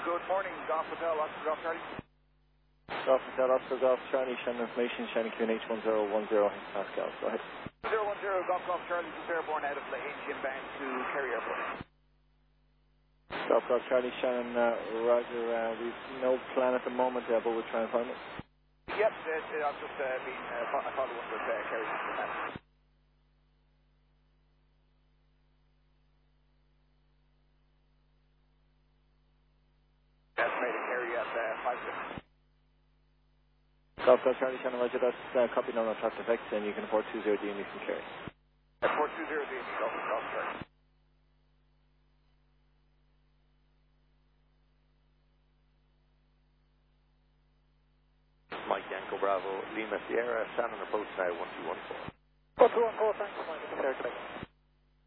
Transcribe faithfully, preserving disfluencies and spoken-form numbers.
Good morning, Golf Hotel, Oscar Golf Charlie. Golf Hotel, Oscar Golf Charlie, Shannon Information, Shannon Q N H one zero one zero, Pascal, go ahead. zero one zero, Golf Golf Charlie, just airborne out of Lahane, inbound to Kerry Airport. Golf Golf Charlie, Shannon, uh, Roger, uh, we've no plan at the moment, uh, but we'll try and find it. Yep, uh, uh, I've just uh, been, uh, I followed one with uh, Kerry. Estimated Kerry at uh, five six. Golf Golf Charlie, Shannon, Roger, that's uh, copy number on track effects, and you can afford two zero D and you can carry. Airport two zero D, Golf Golf Charlie. Mike Yanko Bravo, Lima Sierra, Shannon approach now one two one four. one two one four, thanks, Mike.